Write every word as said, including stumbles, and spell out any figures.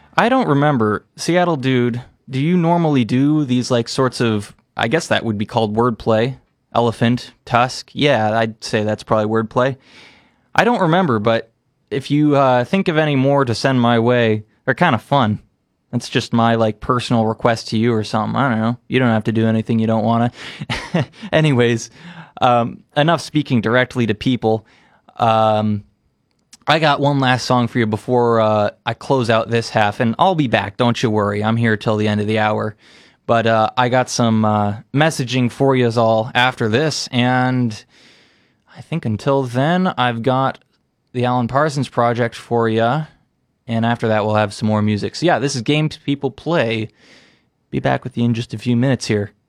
I don't remember. Seattle Dude, do you normally do these like sorts of, I guess that would be called wordplay? Elephant, tusk? Yeah, I'd say that's probably wordplay. I don't remember, but if you uh, think of any more to send my way, they're kind of fun. That's just my like personal request to you or something. I don't know. You don't have to do anything you don't want to. Anyways, um, enough speaking directly to people. Um, I got one last song for you before uh, I close out this half, and I'll be back. Don't you worry. I'm here till the end of the hour. But uh, I got some uh, messaging for you all after this, and I think until then, I've got the Alan Parsons Project for you, and after that, we'll have some more music. So yeah, this is Games People Play. Be back with you in just a few minutes here.